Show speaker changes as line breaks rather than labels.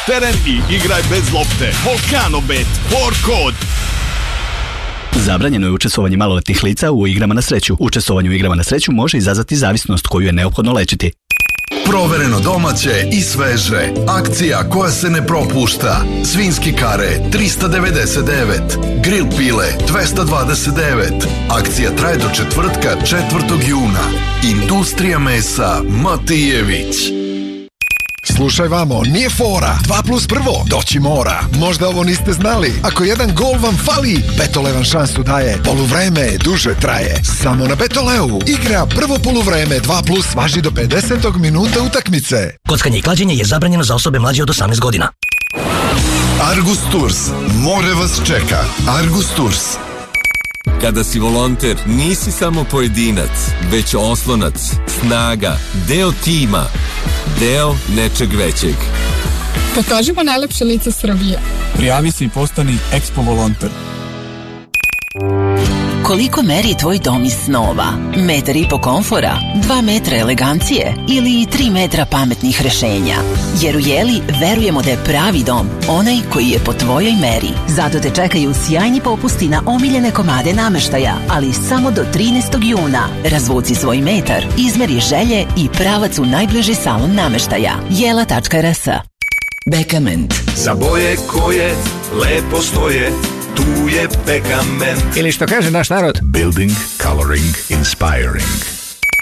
teren i igraj bez lopte. Volkanobet, for kod.
Zabranjeno je učestvovanje maloletnih lica u igrama na sreću. Učestvovanje u igrama na sreću može izazvati zavisnost koju je neophodno lečiti.
Provereno domaće i sveže. Akcija koja se ne propušta. Svinjski kare 399. Grill pile 229. Akcija traje do četvrtka 4. juna. Industrija mesa Matijević.
Slušaj vamo, nije fora. 2+1, doći mora. Možda ovo niste znali. Ako jedan gol vam fali, Betole vam šansu daje. Poluvreme duže traje. Samo na Betoleu. Igra prvo poluvreme 2+, važi do 50. minuta utakmice.
Kockanje i klađenje je zabranjeno za osobe mlađe od 18 godina.
Argus Tours. More vas čeka. Argus Tours.
Kada si volonter, nisi samo pojedinac, već oslonac, snaga, deo tima, deo nečeg većeg.
Pokažimo najlepše lice Srbije.
Prijavi se i postani Expo volonter.
Koliko meri tvoj dom iz snova? 1,5 m komfora, 2 metra elegancije ili 3 metra pametnih rešenja? Jer u Jeli verujemo da je pravi dom onaj koji je po tvojoj meri. Zato te čekaju sjajni popusti na omiljene komade nameštaja, ali samo do 13. juna. Razvuci svoj metar, izmeri želje i pravac u najbliži salon nameštaja. Jela.rs. Bekament.
Za boje koje lepo stoje, tu je Bekament.
Ili što kaže naš narod,
Building, coloring, inspiring.